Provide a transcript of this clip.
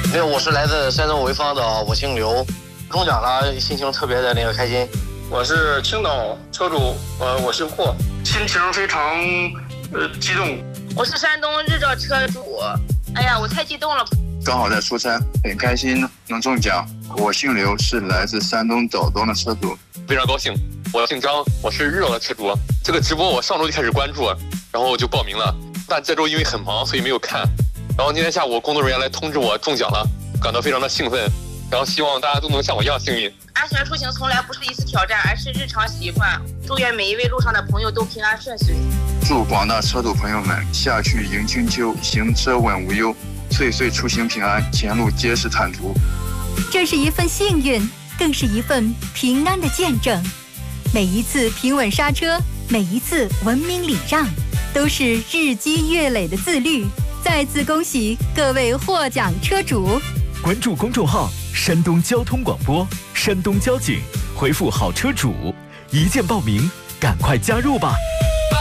没有，我是来自山东潍坊的，我姓刘，中奖了，心情特别的开心。 我是青岛车主，我姓霍，心情非常激动。 我是山东日照车主，哎呀，我太激动了。 刚好在出差，很开心能中奖。我姓刘，是来自山东枣庄的车主， 非常高兴。我姓张，我是日照的车主。这个直播我上周就开始关注，然后就报名了，但这周因为很忙，所以没有看。然后今天下午工作人员来通知我中奖了，感到非常的兴奋。然后希望大家都能像我一样幸运。 安全出行从来不是一次挑战，而是日常习惯。祝愿每一位路上的朋友都平安顺遂。 祝广大车主朋友们下去迎春秋，行车稳无忧，岁岁出行平安，前路皆是坦途。 这是一份幸运，更是一份平安的见证。每一次平稳刹车，每一次文明礼让，都是日积月累的自律。再次恭喜各位获奖车主！ 关注公众号山东交通广播、山东交警，回复好车主，一键报名，赶快加入吧。